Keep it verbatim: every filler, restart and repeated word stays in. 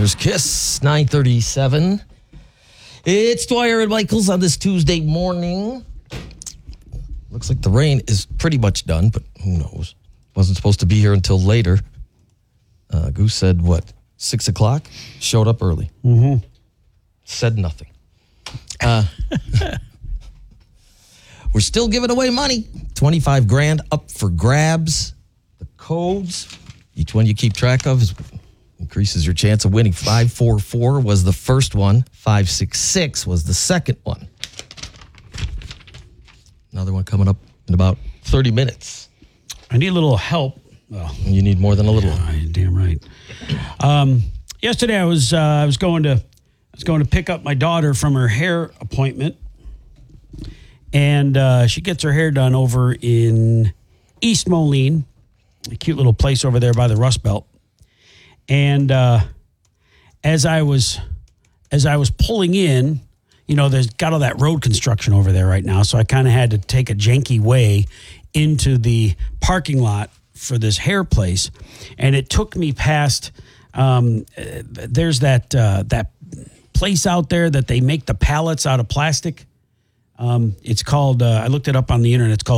There's Kiss, nine thirty-seven. It's Dwyer and Michaels on this Tuesday morning. Looks like the rain is pretty much done, but who knows? Wasn't supposed to be here until later. Uh, Goose said, what, six o'clock? Showed up early. Mm-hmm. Said nothing. Uh, we're still giving away money. twenty-five grand up for grabs. The codes, each one you keep track of is increases your chance of winning. five four four was the first one. five six six was the second one. Another one coming up in about thirty minutes. I need a little help. Well, you need more than a little. Yeah, you're damn right. Um, yesterday, I was uh, I was going to I was going to pick up my daughter from her hair appointment, and uh, she gets her hair done over in East Moline, a cute little place over there by the Rust Belt. And uh, as I was as I was pulling in, you know, there's got all that road construction over there right now, so I kind of had to take a janky way into the parking lot for this hair place, and it took me past. Um, there's that uh, that place out there that they make the pallets out of plastic. Um, it's called. Uh, I looked it up on the internet. It's called